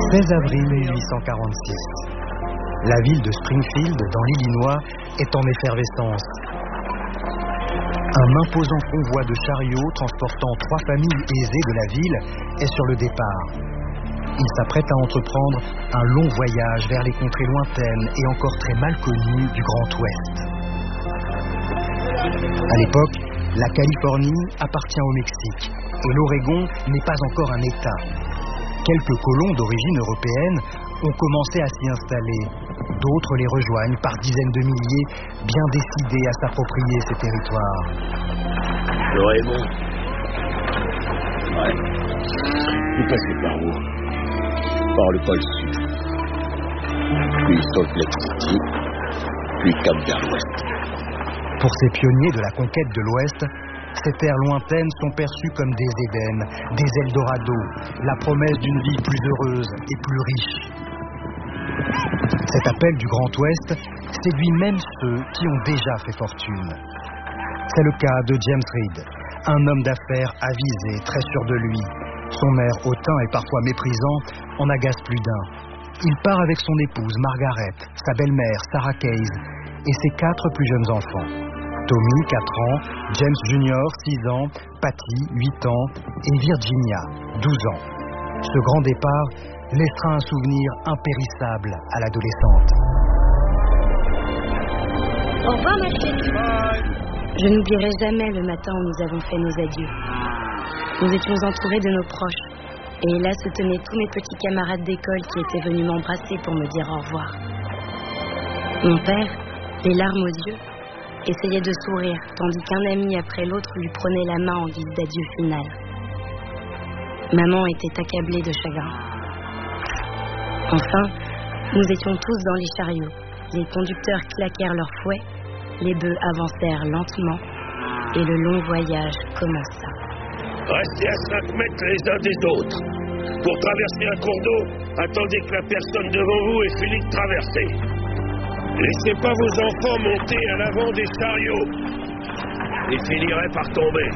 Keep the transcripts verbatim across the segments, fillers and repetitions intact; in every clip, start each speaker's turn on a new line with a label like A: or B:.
A: seize avril mille huit cent quarante-six. La ville de Springfield, dans l'Illinois, est en effervescence. Un imposant convoi de chariots transportant trois familles aisées de la ville est sur le départ. Il s'apprête à entreprendre un long voyage vers les contrées lointaines et encore très mal connues du Grand Ouest. À l'époque, la Californie appartient au Mexique et l'Oregon n'est pas encore un État. Quelques colons d'origine européenne ont commencé à s'y installer. D'autres les rejoignent par dizaines de milliers, bien décidés à s'approprier ces territoires.
B: L'Oregon. Ouais. Vous passez par où? Par le pôle sud. Puis Salt Lake City. Puis Cap vers l'ouest.
A: Pour ces pionniers de la conquête de l'Ouest, ces terres lointaines sont perçues comme des Éden, des Eldorado, la promesse d'une vie plus heureuse et plus riche. Cet appel du Grand Ouest séduit même ceux qui ont déjà fait fortune. C'est le cas de James Reed, un homme d'affaires avisé, très sûr de lui. Son air hautain et parfois méprisant en agace plus d'un. Il part avec son épouse Margaret, sa belle-mère Sarah Case et ses quatre plus jeunes enfants. Tommy, quatre ans, James junior, six ans, Patty, huit ans et Virginia, douze ans. Ce grand départ laissera un souvenir impérissable à l'adolescente.
C: Au revoir, ma chérie. Je n'oublierai jamais le matin où nous avons fait nos adieux. Nous étions entourés de nos proches, et là se tenaient tous mes petits camarades d'école qui étaient venus m'embrasser pour me dire au revoir. Mon père, les larmes aux yeux, essayait de sourire, tandis qu'un ami après l'autre lui prenait la main en guise d'adieu final. Maman était accablée de chagrin. Enfin, nous étions tous dans les chariots. Les conducteurs claquèrent leurs fouets, les bœufs avancèrent lentement, et le long voyage commença.
B: Restez à cinq mètres les uns des autres. Pour traverser un cours d'eau, attendez que la personne devant vous ait fini de traverser. Laissez pas vos enfants monter à l'avant des chariots. Ils finiraient par tomber.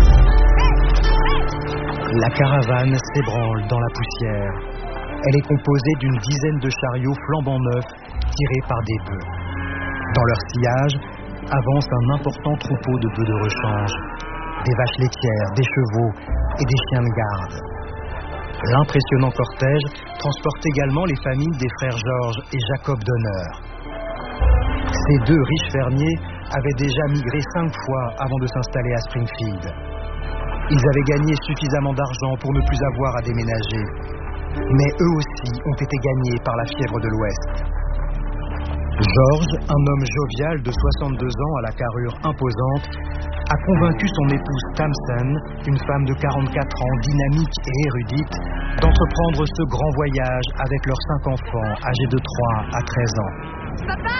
A: La caravane s'ébranle dans la poussière. Elle est composée d'une dizaine de chariots flambant neufs tirés par des bœufs. Dans leur sillage avance un important troupeau de bœufs de rechange, des vaches laitières, des chevaux et des chiens de garde. L'impressionnant cortège transporte également les familles des frères George et Jacob Donner. Ces deux riches fermiers avaient déjà migré cinq fois avant de s'installer à Springfield. Ils avaient gagné suffisamment d'argent pour ne plus avoir à déménager. Mais eux aussi ont été gagnés par la fièvre de l'Ouest. George, un homme jovial de soixante-deux ans à la carrure imposante, a convaincu son épouse Tamsen, une femme de quarante-quatre ans, dynamique et érudite, d'entreprendre ce grand voyage avec leurs cinq enfants âgés de trois à treize ans.
C: Papa!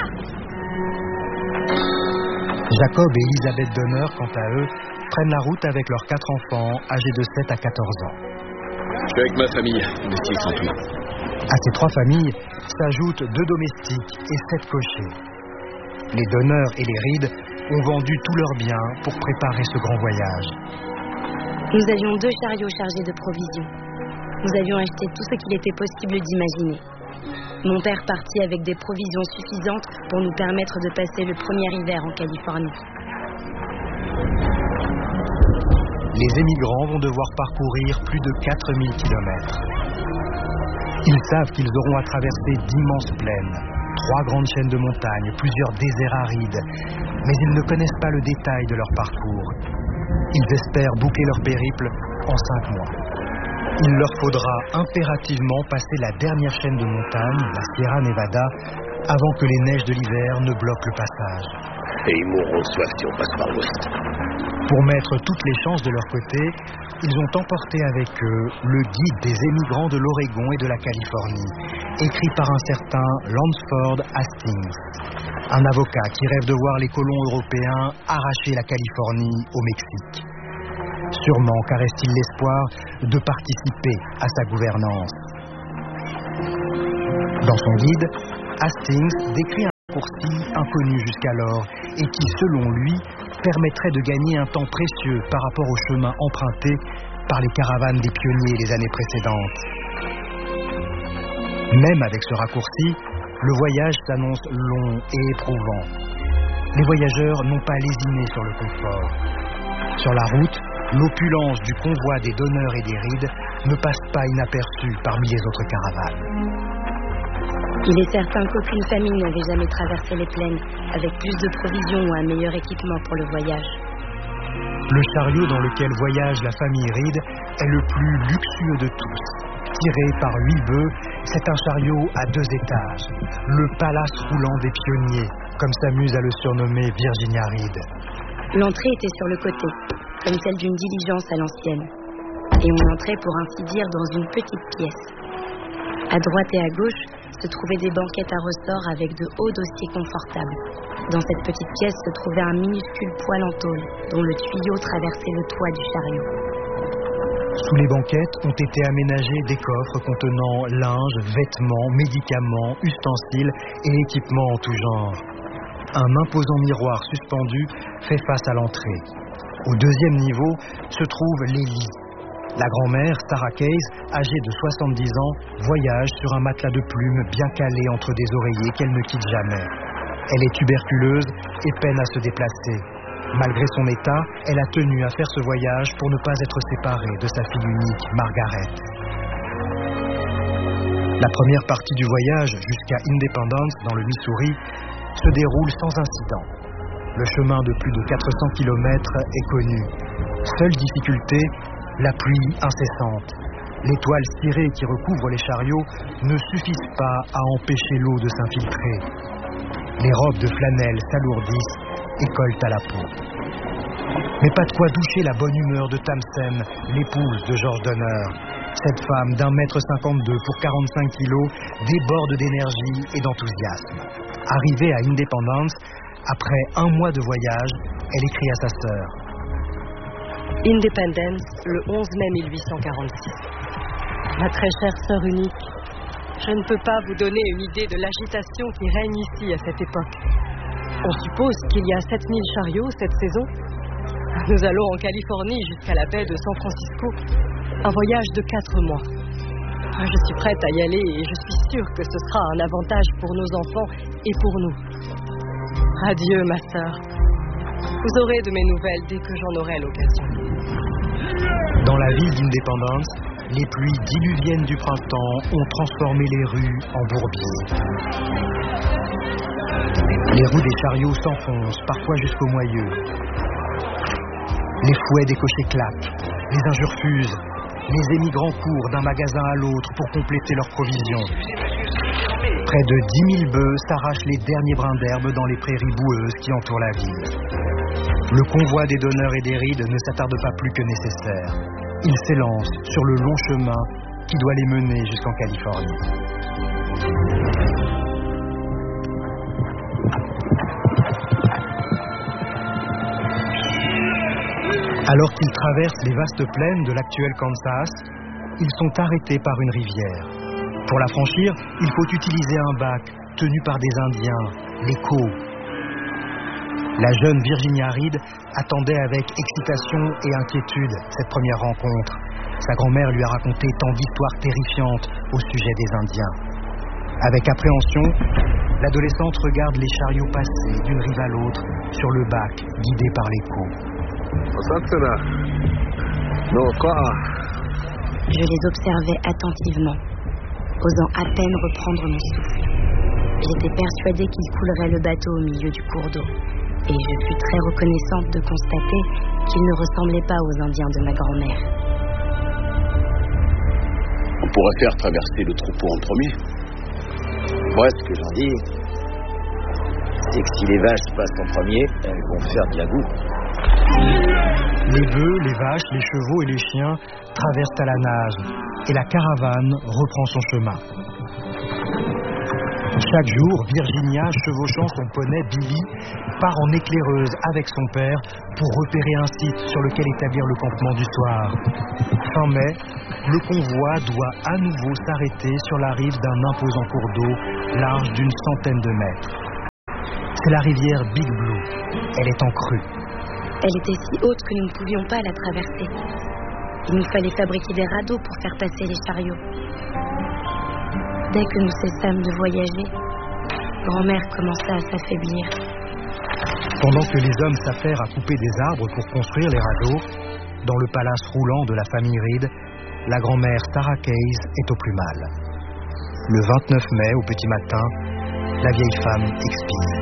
A: Jacob et Elizabeth Donner, quant à eux, prennent la route avec leurs quatre enfants âgés de sept à quatorze ans.
B: Je suis avec ma famille, de six cent huit.
A: À ces trois familles s'ajoutent deux domestiques et sept cochers. Les Donner et les Reed ont vendu tous leurs biens pour préparer ce grand voyage.
C: Nous avions deux chariots chargés de provisions. Nous avions acheté tout ce qu'il était possible d'imaginer. Mon père partit avec des provisions suffisantes pour nous permettre de passer le premier hiver en Californie.
A: Les émigrants vont devoir parcourir plus de quatre mille kilomètres. Ils savent qu'ils auront à traverser d'immenses plaines, trois grandes chaînes de montagnes, plusieurs déserts arides, mais ils ne connaissent pas le détail de leur parcours. Ils espèrent boucler leur périple en cinq mois. Il leur faudra impérativement passer la dernière chaîne de montagnes, la Sierra Nevada, avant que les neiges de l'hiver ne bloquent le passage.
B: Et ils mourront de soif si on passe par l'ouest.
A: Pour mettre toutes les chances de leur côté, ils ont emporté avec eux le guide des émigrants de l'Oregon et de la Californie, écrit par un certain Lansford Hastings, un avocat qui rêve de voir les colons européens arracher la Californie au Mexique. Sûrement caresse-t-il l'espoir de participer à sa gouvernance. Dans son guide, Hastings décrit un raccourci inconnu jusqu'alors et qui, selon lui, permettrait de gagner un temps précieux par rapport au chemin emprunté par les caravanes des pionniers les années précédentes. Même avec ce raccourci, le voyage s'annonce long et éprouvant. Les voyageurs n'ont pas lésiné sur le confort. Sur la route, l'opulence du convoi des donneurs et des rides ne passe pas inaperçue parmi les autres caravanes.
C: Il est certain qu'aucune famille n'avait jamais traversé les plaines avec plus de provisions ou un meilleur équipement pour le voyage.
A: Le chariot dans lequel voyage la famille Reed est le plus luxueux de tous. Tiré par huit bœufs, c'est un chariot à deux étages, le palace roulant des pionniers, comme s'amuse à le surnommer Virginia Reed.
C: L'entrée était sur le côté, comme celle d'une diligence à l'ancienne, et on entrait pour ainsi dire dans une petite pièce. À droite et à gauche se trouvaient des banquettes à ressort avec de hauts dossiers confortables. Dans cette petite pièce se trouvait un minuscule poêle en tôle dont le tuyau traversait le toit du chariot.
A: Sous les banquettes ont été aménagés des coffres contenant linge, vêtements, médicaments, ustensiles et équipements en tout genre. Un imposant miroir suspendu fait face à l'entrée. Au deuxième niveau se trouvent les lits. La grand-mère, Sarah Case, âgée de soixante-dix ans, voyage sur un matelas de plumes bien calé entre des oreillers qu'elle ne quitte jamais. Elle est tuberculeuse et peine à se déplacer. Malgré son état, elle a tenu à faire ce voyage pour ne pas être séparée de sa fille unique, Margaret. La première partie du voyage jusqu'à Independence, dans le Missouri, se déroule sans incident. Le chemin de plus de quatre cents kilomètres est connu. Seule difficulté, la pluie incessante. Les toiles cirées qui recouvrent les chariots ne suffisent pas à empêcher l'eau de s'infiltrer. Les robes de flanelle s'alourdissent et collent à la peau. Mais pas de quoi doucher la bonne humeur de Tamsen, l'épouse de George Donner. Cette femme d'un mètre cinquante-deux pour quarante-cinq kilos déborde d'énergie et d'enthousiasme. Arrivée à Independence, après un mois de voyage, elle écrit à sa sœur.
D: Independence, le onze mai mille huit cent quarante-six. Ma très chère sœur unique, je ne peux pas vous donner une idée de l'agitation qui règne ici à cette époque. On suppose qu'il y a sept mille chariots cette saison. Nous allons en Californie jusqu'à la baie de San Francisco. Un voyage de quatre mois. Je suis prête à y aller et je suis sûre que ce sera un avantage pour nos enfants et pour nous. Adieu, ma sœur. Vous aurez de mes nouvelles dès que j'en aurai l'occasion.
A: Dans la ville d'Independence, les pluies diluviennes du printemps ont transformé les rues en bourbiers. Les roues des chariots s'enfoncent, parfois jusqu'au moyeu. Les fouets des cochers claquent, les injures fusent, les émigrants courent d'un magasin à l'autre pour compléter leurs provisions. Près de dix mille bœufs s'arrachent les derniers brins d'herbe dans les prairies boueuses qui entourent la ville. Le convoi des donneurs et des rides ne s'attarde pas plus que nécessaire. Il s'élance sur le long chemin qui doit les mener jusqu'en Californie. Alors qu'ils traversent les vastes plaines de l'actuel Kansas, ils sont arrêtés par une rivière. Pour la franchir, il faut utiliser un bac tenu par des Indiens, les Coos. La jeune Virginia Reed attendait avec excitation et inquiétude cette première rencontre. Sa grand-mère lui a raconté tant d'histoires terrifiantes au sujet des Indiens. Avec appréhension, l'adolescente regarde les chariots passer d'une rive à l'autre sur le bac guidé par les Coos.
C: Je les observais attentivement, osant à peine reprendre mon souffle. J'étais persuadée qu'ils couleraient le bateau au milieu du cours d'eau, et je fus très reconnaissante de constater qu'ils ne ressemblaient pas aux Indiens de ma grand-mère.
E: On pourrait faire traverser le troupeau en premier. Moi, ce que j'en dis, c'est que si les vaches passent en premier, elles vont faire de la boue.
A: Les bœufs, les vaches, les chevaux et les chiens traversent à la nage et la caravane reprend son chemin. Chaque jour, Virginia, chevauchant son poney Billy, part en éclaireuse avec son père pour repérer un site sur lequel établir le campement du soir. Fin mai, le convoi doit à nouveau s'arrêter sur la rive d'un imposant cours d'eau large d'une centaine de mètres. C'est la rivière Big Blue. Elle est en crue.
C: Elle était si haute que nous ne pouvions pas la traverser. Il nous fallait fabriquer des radeaux pour faire passer les chariots. Dès que nous cessâmes de voyager, grand-mère commença à s'affaiblir.
A: Pendant que les hommes s'affairent à couper des arbres pour construire les radeaux, dans le palace roulant de la famille Reed, la grand-mère Sarah Case est au plus mal. Le vingt-neuf mai, au petit matin, la vieille femme expire.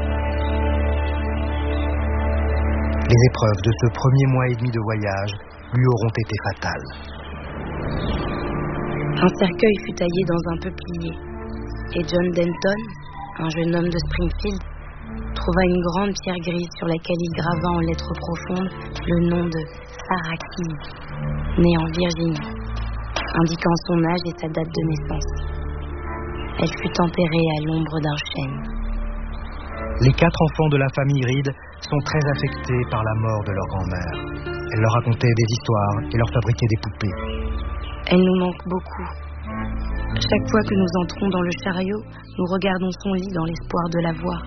A: Les épreuves de ce premier mois et demi de voyage lui auront été fatales.
C: Un cercueil fut taillé dans un peuplier, et John Denton, un jeune homme de Springfield, trouva une grande pierre grise sur laquelle il grava en lettres profondes le nom de Sarah Case, née en Virginie, indiquant son âge et sa date de naissance. Elle fut enterrée à l'ombre d'un chêne.
A: Les quatre enfants de la famille Reed sont très affectés par la mort de leur grand-mère. Elle leur racontait des histoires et leur fabriquait des poupées.
C: Elle nous manque beaucoup. Chaque fois que nous entrons dans le chariot, nous regardons son lit dans l'espoir de la voir.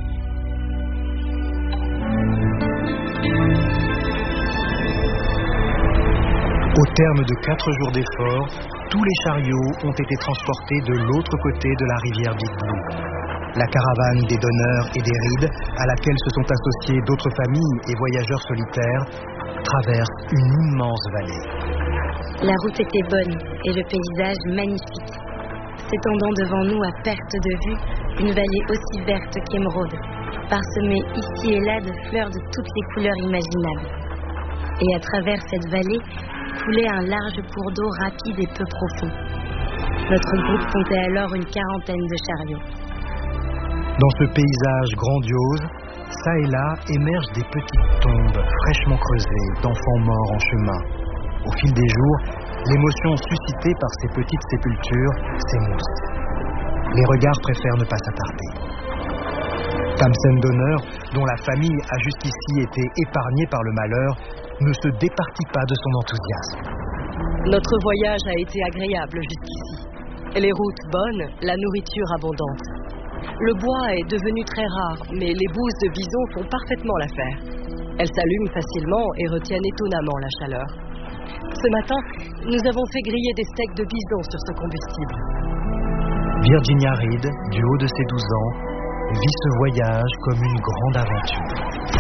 A: Au terme de quatre jours d'efforts, tous les chariots ont été transportés de l'autre côté de la rivière Big Blue. La caravane des donneurs et des Reed, à laquelle se sont associés d'autres familles et voyageurs solitaires, traverse une immense vallée.
C: La route était bonne et le paysage magnifique. S'étendant devant nous à perte de vue, une vallée aussi verte qu'émeraude, parsemée ici et là de fleurs de toutes les couleurs imaginables. Et à travers cette vallée, coulait un large cours d'eau rapide et peu profond. Notre groupe comptait alors une quarantaine de chariots.
A: Dans ce paysage grandiose, ça et là émergent des petites tombes fraîchement creusées d'enfants morts en chemin. Au fil des jours, l'émotion suscitée par ces petites sépultures s'émousse. Les regards préfèrent ne pas s'attarder. Tamsen Donner, dont la famille a jusqu'ici été épargnée par le malheur, ne se départit pas de son enthousiasme.
D: Notre voyage a été agréable jusqu'ici. Les routes bonnes, la nourriture abondante. Le bois est devenu très rare, mais les bouses de bison font parfaitement l'affaire. Elles s'allument facilement et retiennent étonnamment la chaleur. Ce matin, nous avons fait griller des steaks de bison sur ce combustible.
A: Virginia Reed, du haut de ses douze ans, vit ce voyage comme une grande aventure.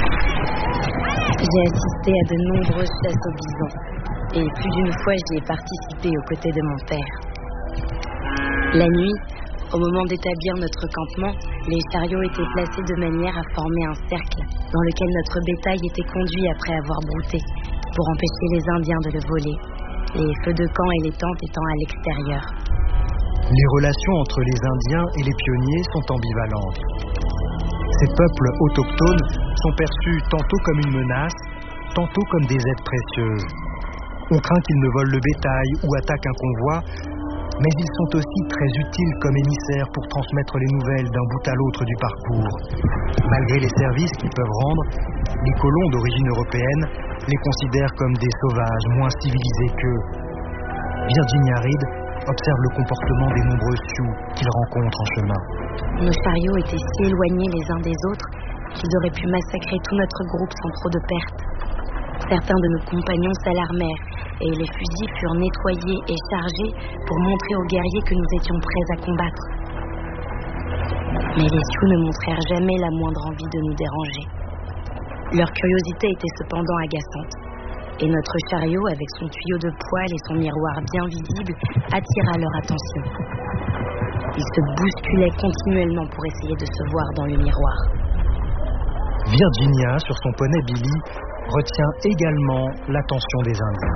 C: J'ai assisté à de nombreuses chasses au bison, et plus d'une fois j'y ai participé aux côtés de mon père. La nuit, au moment d'établir notre campement, les chariots étaient placés de manière à former un cercle dans lequel notre bétail était conduit après avoir brouté, pour empêcher les Indiens de le voler, les feux de camp et les tentes étant à l'extérieur.
A: Les relations entre les Indiens et les pionniers sont ambivalentes. Ces peuples autochtones sont perçus tantôt comme une menace, tantôt comme des aides précieuses. On craint qu'ils ne volent le bétail ou attaquent un convoi, mais ils sont aussi très utiles comme émissaires pour transmettre les nouvelles d'un bout à l'autre du parcours. Malgré les services qu'ils peuvent rendre, les colons d'origine européenne les considèrent comme des sauvages moins civilisés qu'eux. Virginia Reed observe le comportement des nombreux Sioux qu'ils rencontrent en chemin.
C: Nos chariots étaient si éloignés les uns des autres qu'ils auraient pu massacrer tout notre groupe sans trop de pertes. Certains de nos compagnons s'alarmèrent et les fusils furent nettoyés et chargés pour montrer aux guerriers que nous étions prêts à combattre. Mais les Sioux ne montrèrent jamais la moindre envie de nous déranger. Leur curiosité était cependant agaçante, et notre chariot, avec son tuyau de poêle et son miroir bien visible, attira leur attention. Ils se bousculaient continuellement pour essayer de se voir dans le miroir.
A: Virginia, sur son poney Billy, retient également l'attention des Indiens.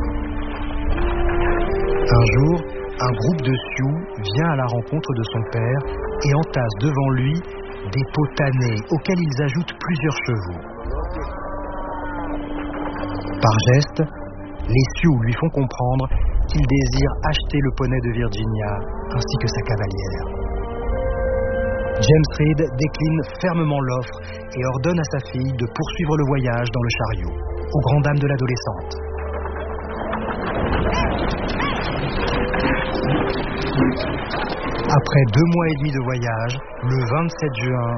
A: Un jour, un groupe de Sioux vient à la rencontre de son père et entasse devant lui des pots tannés auxquels ils ajoutent plusieurs chevaux. Par geste, les Sioux lui font comprendre qu'ils désirent acheter le poney de Virginia ainsi que sa cavalière. James Reed décline fermement l'offre et ordonne à sa fille de poursuivre le voyage dans le chariot, aux grandes dames de l'adolescente. Après deux mois et demi de voyage, le vingt-sept juin